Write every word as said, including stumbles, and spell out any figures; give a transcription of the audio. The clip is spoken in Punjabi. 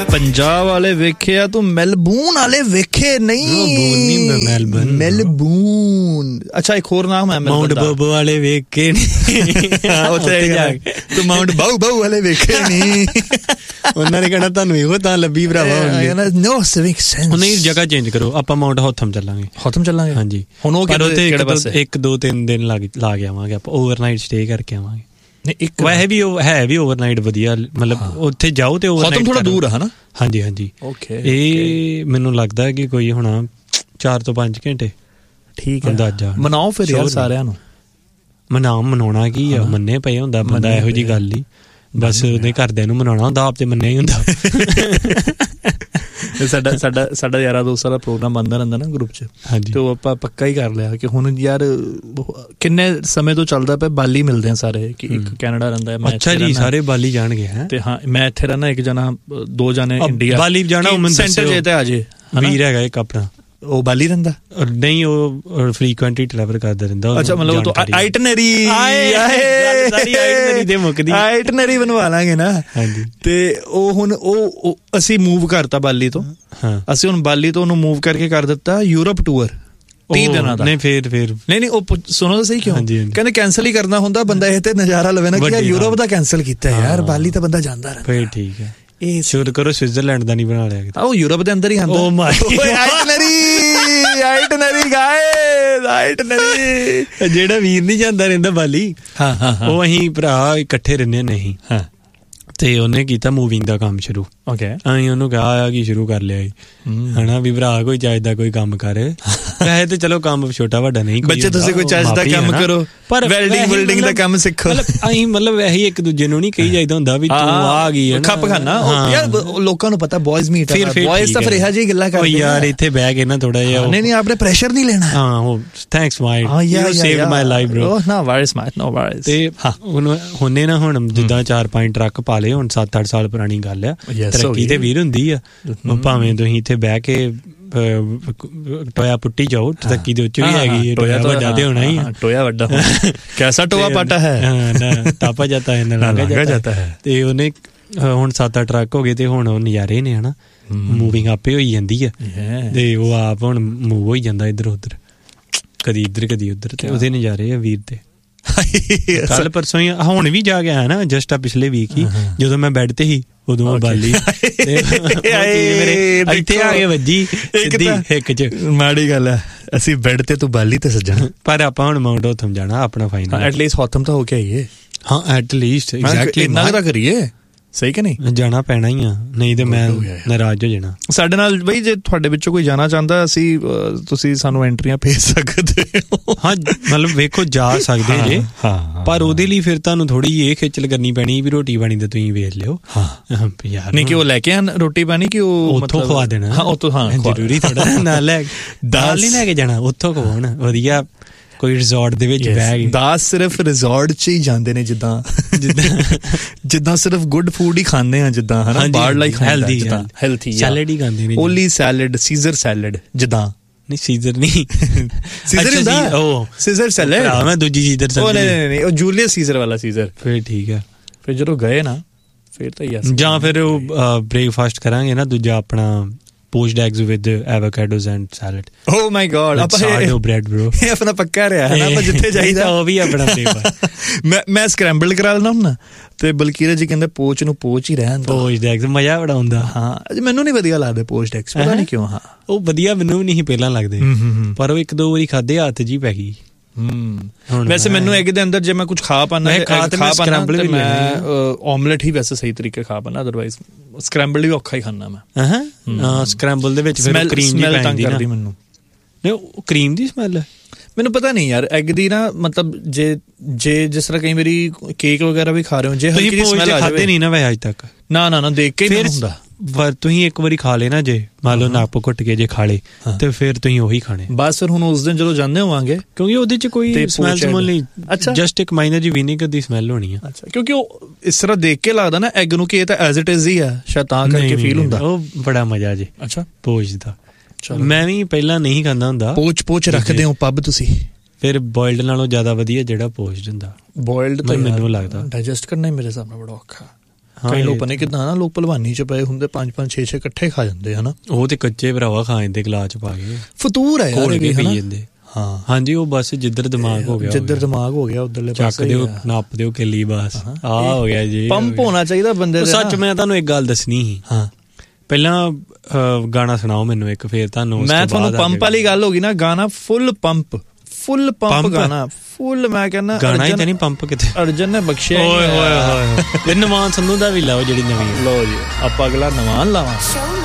ਪੰਜਾਬ ਵਾਲੇ ਵੇਖਿਆ ਤੂੰ ਮੈਲਬੂਨ ਵਾਲੇ ਵੇਖੇ ਨਹੀਂ? ਮੈਲਬਨ ਮੈਲਬੂਨ। ਅੱਛਾ ਇੱਕ ਹੋਰ ਨਾਮ ਹੈ ਮਾਊਂਟ ਬੋਬੋ ਵਾਲੇ ਵੇਖੇ ਉੱਥੇ ਜਾ ਕੇ ਤੂੰ ਮਾਊਂਟ ਬਾਊ ਬਾਊ ਵਾਲੇ ਵੇਖੇ ਨਹੀਂ? ਉਹਨਾਂ ਨੇ ਕਹਿਣਾ ਤੁਹਾਨੂੰ ਇਹੋ ਤਾਂ ਲੱਭੀ ਭਰਾਵਾ। ਨੋ ਸਿਵਿਕ ਸੈਂਸ। ਨਹੀਂ ਜਗ੍ਹਾ ਚੇਂਜ ਕਰੋ, ਆਪਾਂ ਮਾਊਂਟ ਹੌਥਮ ਚੱਲਾਂਗੇ। ਹੌਥਮ ਚੱਲਾਂਗੇ ਹਾਂਜੀ। ਹੁਣ ਉਹ ਉੱਥੇ ਇੱਕ ਦੋ ਤਿੰਨ ਦਿਨ ਲਾ ਕੇ ਆਵਾਂਗੇ ਆਪਾਂ, ਓਵਰਨਾਈਟ ਸਟੇ ਕਰਕੇ ਆਵਾਂਗੇ। ਇੱਕ ਵੈਸੇ ਵੀ ਉਹ ਹੈ ਵੀ ਓਵਰਨਾਈਟ ਵਧੀਆ, ਮਤਲਬ ਉੱਥੇ ਜਾਓ ਤੇ ਓਵਰਨਾਈਟ ਥੋੜਾ ਦੂਰ ਹੈ ਨਾ। ਹਾਂਜੀ ਹਾਂਜੀ ਇਹ ਮੈਨੂੰ ਲੱਗਦਾ ਕਿ ਕੋਈ ਹੋਣਾ ਚਾਰ ਤੋਂ ਪੰਜ ਘੰਟੇ। ਠੀਕ ਹੈ ਅੰਦਾਜ਼ਾ। ਮਨਾਓ ਫਿਰ ਯਾਰ ਸਾਰਿਆਂ ਨੂੰ। ਮਨਾ ਮਨਾਉਣਾ ਕੀ ਆ, ਮੰਨੇ ਪਏ ਹੁੰਦਾ ਬੰਦਾ, ਇਹੋ ਜਿਹੀ ਗੱਲ ਹੀ ਬਸ ਉਹਦੇ ਘਰਦਿਆਂ ਨੂੰ ਮਨਾਉਣਾ ਹੁੰਦਾ, ਆਪ ਤੇ ਮੰਨਿਆ ਹੀ ਹੁੰਦਾ। ਸਾਡਾ ਸਾਡਾ ਸਾਡਾ ਯਾਰਾਂ ਦੋਸਤਾਂ ਦਾ ਪ੍ਰੋਗਰਾਮ ਬਣਦਾ ਰਹਿੰਦਾ ਨਾ ਗਰੁੱਪ 'ਚ, ਤੇ ਉਹ ਆਪਾਂ ਪੱਕਾ ਹੀ ਕਰ ਲਿਆ ਕਿ ਹੁਣ ਯਾਰ ਕਿੰਨੇ ਸਮੇਂ ਤੋਂ ਚੱਲਦਾ ਪਿਆ ਬਾਲੀ ਮਿਲਦੇ ਆ ਸਾਰੇ, ਕਿ ਇੱਕ ਕੈਨੇਡਾ ਰਹਿੰਦਾ। ਅੱਛਾ ਜੀ, ਸਾਰੇ ਬਾਲੀ ਜਾਣਗੇ ਹੈ? ਤੇ ਹਾਂ ਮੈਂ ਇੱਥੇ ਰਹਿਣਾ, ਇੱਕ ਜਣਾ ਦੋ ਜਣੇ ਇੰਡੀਆ। ਬਾਲੀ ਜਾਣਾ ਸੈਂਟਰ ਜੇ ਤੇ ਆ ਜੇ। ਵੀਰ ਹੈਗਾ ਇੱਕ ਆਪਣਾ, ਉਹ ਬਾਲੀ ਰਹਿੰਦਾ ਨਹੀਂ, ਉਹ ਫ੍ਰੀਕੁਐਂਟਲੀ ਟਰੈਵਲ ਕਰਦਾ ਰਹਿੰਦਾ। ਅੱਛਾ ਮਤਲਬ ਉਹ ਆਈਟਨਰੀ ਆਈਟਨਰੀ ਦੇ ਮੁੱਕਦੀ ਆਈਟਨਰੀ ਬਣਵਾ ਲਾਂਗੇ ਨਾ। ਹਾਂਜੀ ਤੇ ਉਹ ਹੁਣ ਉਹ ਅਸੀਂ ਮੂਵ ਕਰਤਾ ਬਾਲੀ ਤੋਂ। ਹਾਂ ਅਸੀਂ ਹੁਣ ਬਾਲੀ ਤੋਂ ਉਹਨੂੰ ਮੂਵ ਕਰਕੇ ਕਰ ਦਿੱਤਾ ਯੂਰਪ ਟੂਰ ਤੀਹ ਦਿਨਾਂ ਦਾ। ਨਹੀਂ ਫੇਰ ਫੇਰ ਨਹੀਂ ਨਹੀਂ ਉਹ ਸੁਣੋ ਤਾਂ ਸਹੀ ਕਿਉਂ ਕਹਿੰਦੇ ਕੈਂਸਲ ਹੀ ਕਰਨਾ ਹੁੰਦਾ ਬੰਦਾ, ਇਹ ਤੇ ਨਜ਼ਾਰਾ ਲਵੇ ਨਾ ਕਿ ਯਾਰ ਯੂਰਪ ਦਾ ਕੈਂਸਲ ਕੀਤਾ ਯਾਰ, ਬਾਲੀ ਤਾਂ ਬੰਦਾ ਜਾਂਦਾ ਰਹਿੰਦਾ। ਫੇਰ ਠੀਕ ਹੈ, ਇਹ ਸ਼ੁਰੂ ਕਰੋ ਸਵਿਟਜ਼ਰਲੈਂਡ ਦਾ ਨਹੀਂ ਬਣਾ ਲਿਆ, ਉਹ ਯੂਰਪ ਦੇ ਅੰਦਰ ਹੀ ਆਉਂਦਾ। ਓ ਮਾਈ ਆਈਟਨਰੀ ਆਈਟਨਰੀ ਗਾਇਸ ਆਈਟਨਰੀ। ਜਿਹੜਾ ਵੀਰ ਨਹੀਂ ਜਾਂਦਾ ਰਹਿੰਦਾ ਬਾਲੀ, ਹਾਂ ਹਾਂ ਉਹ ਅਸੀਂ ਭਰਾ ਇਕੱਠੇ ਰਹਿੰਦੇ ਨਹੀਂ। ਹਾਂ ਤੇ ਉਹਨੇ ਕੀਤਾ ਮੂਵਿੰਗ ਦਾ ਕੰਮ ਸ਼ੁਰੂ। ਓਕੇ ਅਸੀਂ ਉਹਨੂੰ ਕਿਹਾ ਆ ਕਿ ਸ਼ੁਰੂ ਕਰ ਲਿਆ ਹਨਾ ਵੀ ਭਰਾ ਕੋਈ ਚੱਜ ਦਾ ਕੋਈ ਕੰਮ ਕਰ। ਵੈਸੇ ਤੇ ਚਲੋ ਕੰਮ ਛੋਟਾ ਵੱਡਾ ਨਹੀਂ, ਬੱਚੇ ਤੁਸੀਂ ਕੋਈ ਚੱਜ ਦਾ ਕੰਮ ਕਰੋ, ਪਰ ਵੈਲਡਿੰਗ ਬਿਲਡਿੰਗ ਦਾ ਕੰਮ ਸਿੱਖੋ। ਅਸੀਂ ਮਤਲਬ ਇਹੀ ਇੱਕ ਦੂਜੇ ਨੂੰ ਨਹੀਂ ਕਹੀ ਜਾਈਦਾ ਹੁੰਦਾ ਵੀ ਤੂੰ ਆ ਗਈ ਖੱਪ ਖਾਨਾ। ਯਾਰ ਲੋਕਾਂ ਨੂੰ ਪਤਾ ਬॉयਜ਼ ਮੀਟ, ਬॉयਜ਼ ਤਾਂ ਫਿਰ ਇਹੋ ਜਿਹੀ ਗੱਲਾਂ ਕਰਦੇ ਯਾਰ ਇੱਥੇ ਬਹਿ ਕੇ ਨਾ ਥੋੜਾ ਜਿਹਾ। ਨਹੀਂ ਨਹੀਂ ਆਪਣੇ ਪ੍ਰੈਸ਼ਰ ਨਹੀਂ ਲੈਣਾ। ਹਾਂ ਉਹ thanks my, you saved my life bro. No worries my, no worries. ਤੇ ਹੁਣ ਹੁਣੇ ਨਾ ਹੁਣ ਜਿੱਦਾਂ ਚਾਰ ਪੰਜ ਟਰੱਕ ਪਾ ਲਏ, ਹੁਣ ਸੱਤ ਅੱਠ ਸਾਲ ਪੁਰਾਣੀ ਗੱਲ ਆ, ਤਰੱਕੀ ਤੇ ਵੀਰ ਹੁੰਦੀ ਆ। ਭਾਵੇਂ ਤੁਸੀਂ ਇੱਥੇ ਬਹਿ ਕੇ ਟੋਇਆ ਪੁੱਟੀ ਜਾਓ, ਤਰੱਕੀ ਦੇ ਉੱਚ ਵੀ ਹੈਗੀ, ਟੋਇਆ ਵੱਡਾ ਤੇ ਹੋਣਾ ਹੀ। ਟੋਇਆ ਵੱਡਾ ਕੈਸਾ ਟੋਆ ਪਾਟਾ ਹੈ ਨਾ, ਤਾਪਾ ਜਾਂਦਾ ਹੈ ਨਾ ਲਾਂਘਾ ਜਾਂਦਾ ਹੈ। ਤੇ ਉਹਨੇ ਹੁਣ ਸੱਤ ਅੱਠ ਟਰੱਕ ਹੋ ਗਏ ਤੇ ਹੁਣ ਉਹ ਨਜ਼ਾਰੇ ਨੇ ਹਨਾ, ਮੂਵਿੰਗ ਆਪੇ ਹੋਈ ਜਾਂਦੀ ਆ ਤੇ ਉਹ ਆਪ ਹੁਣ ਮੂਵ ਹੋਈ ਜਾਂਦਾ ਇੱਧਰ ਉੱਧਰ, ਕਦੀ ਇੱਧਰ ਕਦੀ ਉੱਧਰ, ਤੇ ਉਹਦੇ ਨਜ਼ਾਰੇ ਆ ਵੀਰ ਦੇ। ਕੱਲ ਪਰਸੋਂ ਹੀ ਹੁਣ ਵੀ ਜਾ ਕੇ ਆਇਆ ਨਾ, ਜਸਟ ਆ ਪਿਛਲੇ ਵੀਕ ਹੀ, ਜਦੋਂ ਮੈਂ ਬੈੱਡ ਤੇ ਹੀ ਉਦੋਂ ਬਾਲੀ ਇੱਥੇ ਆ ਕੇ ਵੱਜੀ ਸਿੱਧੀ ਹਿੱਕ ਚ। ਮਾੜੀ ਗੱਲ ਹੈ, ਅਸੀਂ ਬੈੱਡ ਤੇ ਤੂੰ ਬਾਲੀ ਤੇ ਸੱਜਣਾ। ਪਰ ਆਪਾਂ ਹੁਣ ਮਾਊਂਟ ਹੌਥਮ ਜਾਣਾ ਆਪਣਾ ਫਾਈਨਲ, ਐਟਲੀਸਟ ਹੌਥਮ ਤਾਂ ਹੋ ਕੇ ਆਈਏ। ਹਾਂ ਐਟਲੀਸਟ ਐਗਜ਼ੈਕਟਲੀ ਇੰਨਾ ਤਾਂ ਕਰੀਏ, ਸਹੀ ਕਿ ਨਹੀਂ? ਜਾਣਾ ਪੈਣਾ ਹੀ ਆ, ਨਹੀਂ ਤੇ ਮੈਂ ਨਾਰਾਜ਼ ਹੋ ਜਾਣਾ। ਸਾਡੇ ਨਾਲ ਬਈ ਜੇ ਤੁਹਾਡੇ ਵਿੱਚੋਂ ਕੋਈ ਜਾਣਾ ਚਾਹੁੰਦਾ, ਅਸੀਂ ਤੁਸੀਂ ਸਾਨੂੰ ਐਂਟਰੀਆਂ ਭੇਜ ਸਕਦੇ ਹੋ। ਹਾਂ ਮਤਲਬ ਵੇਖੋ ਜਾ ਸਕਦੇ ਜੇ, ਪਰ ਉਹਦੇ ਲਈ ਫਿਰ ਤੁਹਾਨੂੰ ਥੋੜੀ ਇਹ ਖੇਚਲ ਕਰਨੀ ਪੈਣੀ ਵੀ ਰੋਟੀ ਪਾਣੀ ਤਾਂ ਤੁਸੀਂ ਵੇਚ ਲਿਓ। ਹਾਂ ਯਾਰ ਨਹੀਂ ਕਿ ਉਹ ਲੈ ਕੇ ਆਣ ਰੋਟੀ ਪਾਣੀ, ਕਿ ਉਹ ਉੱਥੋਂ ਖਵਾ ਦੇਣਾ। ਹਾਂ ਉੱਥੋਂ, ਹਾਂ ਜ਼ਰੂਰੀ ਥੋੜਾ ਨਾਲ ਲੈ ਦਾਲ ਨਹੀਂ ਲੈ ਕੇ ਜਾਣਾ, ਉੱਥੋਂ ਖਵਾਉਣ ਵਧੀਆ ਕੋਈ ਰਿਜ਼ੋਰਟ ਦੇ ਵਿੱਚ ਬਹਿ ਗਏ। ਦਾਸ ਸਿਰਫ ਰਿਜ਼ੋਰਟ 'ਚ ਹੀ ਜਾਂਦੇ ਨੇ, ਜਿੱਦਾਂ ਜਿੱਦਾਂ ਜਿੱਦਾਂ ਸਿਰਫ ਗੁੱਡ ਫੂਡ ਹੀ ਖਾਂਦੇ ਆ, ਜਿੱਦਾਂ ਹਨਾ ਬਾਹਰ ਲਾਈਕ ਹੈਲਦੀ ਹੈਲਥੀ ਸੈਲਡ ਹੀ ਖਾਂਦੇ ਨੇ, ਓਨਲੀ ਸੈਲਡ, ਸੀਜ਼ਰ ਸੈਲਡ। ਜਿੱਦਾਂ ਨਹੀਂ ਸੀਜ਼ਰ ਨਹੀਂ ਸੀਜ਼ਰ ਹੁੰਦਾ, ਉਹ ਸੀਜ਼ਰ ਸੈਲਡ ਮੈਂ ਦੂਜੀ ਸੀਜ਼ਰ ਸੈਲਡ। ਉਹ ਨਹੀਂ ਨਹੀਂ ਉਹ ਜੂਲੀਅਸ ਸੀਜ਼ਰ ਵਾਲਾ ਸੀਜ਼ਰ। ਫਿਰ ਠੀਕ ਹੈ, ਫਿਰ ਜਦੋਂ ਗਏ ਨਾ ਫਿਰ ਤਾਂ ਯਸ। ਜਾਂ ਫਿਰ ਉਹ ਬ੍ਰੇਕਫਾਸਟ ਕਰਾਂਗੇ ਨਾ ਦੂਜਾ ਆਪਣਾ poached eggs with avocados and salad. Oh my god, ਆਪਾਂ sourdough bread bro, ਇਹ ਆਪਣਾ ਪੱਕਾ ਰਿਹਾ ਹੈ ਨਾ, ਆਪਾਂ ਜਿੱਥੇ ਜਾਈਦਾ ਉਹ ਵੀ ਆਪਣਾ ਫਲੇਵਰ। ਮੈਂ ਮੈਂ ਸਕ੍ਰੈਂਬਲਡ ਕਰਾ ਲੈਣਾ ਹੁੰਦਾ, ਤੇ ਬਲਕੀਰਾ ਜੀ ਕਹਿੰਦੇ ਪੋਚ ਨੂੰ ਪੋਚ ਹੀ ਰਹਿਣ ਦੋ। poached eggs ਮਜ਼ਾ ਬੜਾ ਆਉਂਦਾ। ਹਾਂ ਮੈਨੂੰ ਨਹੀਂ ਵਧੀਆ ਲੱਗਦੇ poached eggs, ਪਤਾ ਨਹੀਂ ਕਿਉਂ। ਹਾਂ ਉਹ ਵਧੀਆ ਮੈਨੂੰ ਵੀ ਨਹੀਂ ਪਹਿਲਾਂ ਲੱਗਦੇ, ਪਰ ਉਹ ਇੱਕ ਦੋ ਵਾਰੀ ਖਾਦੇ ਹੱਥ ਜੀ ਪੈ ਗਈ। ਹਮ ਵੈਸੇ ਮੈਨੂੰ ਐਗ ਦੇ ਅੰਦਰ ਜੇ ਮੈਂ ਕੁਛ ਖਾ ਪਾਣਾ ਖਾ ਪਾਣਾ ਮੈਂ ਆਮਲੇਟ ਹੀ ਵੈਸੇ ਸਹੀ ਤਰੀਕੇ ਖਾ ਪਾਣਾ, ਅਦਰਵਾਈਜ਼ ਸਕ੍ਰੈਂਬਲ ਵੀ ਔਖਾ ਹੀ ਖਾਣਾ ਮੈਂ। ਹਾਂ ਸਕ੍ਰੈਂਬਲ ਦੇ ਵਿੱਚ ਫਿਰ ਕਰੀਮ ਦੀ ਪੈਂਦੀ ਨਾ ਮੈਨੂੰ। ਨਹੀਂ ਉਹ ਕਰੀਮ ਦੀ ਸਮੈਲ ਮੈਨੂੰ ਪਤਾ ਨਹੀਂ ਯਾਰ ਐਗ ਦੀ ਨਾ, ਮਤਲਬ ਜੇ ਜੇ ਜਿਸ ਤਰ੍ਹਾਂ ਕਈ ਵਾਰੀ ਕੇਕ ਵਗੈਰਾ ਵੀ ਖਾ ਰਹੇ ਹੋ, ਜੇ ਹਲਕੀ ਜਿਹੀ ਸਮੈਲ ਆ ਜਾਵੇ। ਖਾਦੇ ਨਹੀਂ ਨਾ ਵੈਸੇ ਅੱਜ ਤੱਕ? ਨਾ ਨਾ ਨਾ ਦੇਖ ਕੇ ਹੀ ਹੁੰਦਾ। ਤੁਸੀਂ ਇੱਕ ਵਾਰੀ ਖਾ ਲੈਣਾ, ਜੇ ਮੰਨ ਲਓ ਨੱਕ ਘੁੱਟ ਕੇ ਜੇ ਖਾ ਲੇ ਤੇ ਫਿਰ ਤੁਸੀਂ ਉਹੀ ਖਾਣੇ ਬਸ। ਫਿਰ ਹੁਣ ਉਸ ਦਿਨ ਜਦੋਂ ਜਾਂਦੇ ਹੋਵਾਂਗੇ, ਕਿਉਂਕਿ ਉਹਦੇ ਚ ਕੋਈ ਸਮੈਲ ਸਮੈਲ ਨਹੀਂ, ਜਸਟ ਇੱਕ ਮਾਈਨਰ ਜੀ ਵਿਨੀਗਰ ਦੀ ਸਮੈਲ ਹੋਣੀ ਆ। ਅੱਛਾ ਕਿਉਂਕਿ ਉਹ ਇਸ ਤਰ੍ਹਾਂ ਦੇਖ ਕੇ ਲੱਗਦਾ ਨਾ ਐਗ ਨੂੰ ਕਿ ਇਹ ਤਾਂ ਐਜ਼ ਇਟ ਇਜ਼ ਹੀ ਆ, ਸ਼ਾਇਦ ਤਾਂ ਕਰਕੇ ਫੀਲ ਹੁੰਦਾ। ਉਹ ਬੜਾ ਮਜ਼ਾ ਜੀ। ਅੱਛਾ ਪੋਚ ਦਾ ਮੈਂ ਵੀ ਪਹਿਲਾਂ ਨਹੀਂ ਖਾਂਦਾ ਹੁੰਦਾ। ਪੋਚ ਪੋਚ ਰੱਖਦੇ ਹੋ ਪੱਬ ਤੁਸੀਂ? ਫਿਰ ਬੋਇਲਡ ਨਾਲੋਂ ਜ਼ਿਆਦਾ ਵਧੀਆ ਜਿਹੜਾ ਪੋਚਡ ਹੁੰਦਾ। ਬੋਇਲਡ ਤਾਂ ਮੈਨੂੰ ਲੱਗਦਾ ਡਾਈਜੈਸਟ ਕਰਨਾ ਹੀ ਮੇਰੇ ਸਾਹਮਣੇ ਬੜਾ ਔਖਾ। ਕਈ ਲੋਕ ਪਨੇ ਕਿਦਾਂ ਨਾ ਲੋਕ ਭਲਵਾਨੀ ਚ ਪਏ ਹੁੰਦੇ ਪੰਜ ਪੰਜ ਛੇ ਛੇ ਇਕੱਠੇ ਖਾ ਜਾਂਦੇ ਹਨਾ। ਉਹ ਤੇ ਕੱਚੇ ਭਰਾਵਾ ਖਾ ਜਾਂਦੇ ਗਲਾਸ ਚ ਪਾ ਕੇ, ਫਤੂਰ ਹੈ ਯਾਰ ਪੀ ਜਾਂਦੇ। ਹਾਂ ਹਾਂਜੀ, ਉਹ ਬਸ ਜਿੱਧਰ ਦਿਮਾਗ ਹੋ ਗਿਆ, ਜਿੱਧਰ ਦਿਮਾਗ ਹੋ ਗਿਆ ਉਧਰਲੇ ਪਾਸੇ ਚੱਕ ਦਿਓ, ਨੱਪ ਦਿਓ ਕਿੱਲੀ, ਬਸ ਆ ਹੋ ਗਿਆ ਜੀ। ਪੰਪ ਹੋਣਾ ਚਾਹੀਦਾ ਬੰਦੇ ਦਾ। ਸੱਚ ਮੈਂ ਤੁਹਾਨੂੰ ਇੱਕ ਗੱਲ ਦੱਸਣੀ ਸੀ। ਹਾਂ ਪਹਿਲਾਂ ਗਾਣਾ ਸੁਣਾਓ ਮੈਨੂੰ ਇੱਕ, ਫੇਰ ਤੁਹਾਨੂੰ ਮੈਂ ਤੁਹਾਨੂੰ ਪੰਪ ਵਾਲੀ ਗੱਲ ਹੋ ਗਈ ਨਾ, ਗਾਣਾ ਫੁੱਲ ਪੰਪ, ਫੁੱਲ ਪੰਪ ਗਾਣਾ, ਫੁੱਲ। ਮੈਂ ਕਹਿੰਦਾ ਗਾਣਾ ਹੀ ਤਾਂ ਨਹੀਂ ਪੰਪ ਕਿਤੇ ਅਰਜਨ ਨੇ ਬਖਸ਼ਿਆ। ਓਏ ਹੋਏ ਹੋਏ, ਇਹ ਨਵਾਨ ਸੰਧੂ ਦਾ ਵੀ ਲਾਓ ਜਿਹੜੀ ਨਵੀਂ। ਲਓ ਜੀ ਆਪਾਂ ਅਗਲਾ ਨਵਾਨ ਲਾਵਾਂ।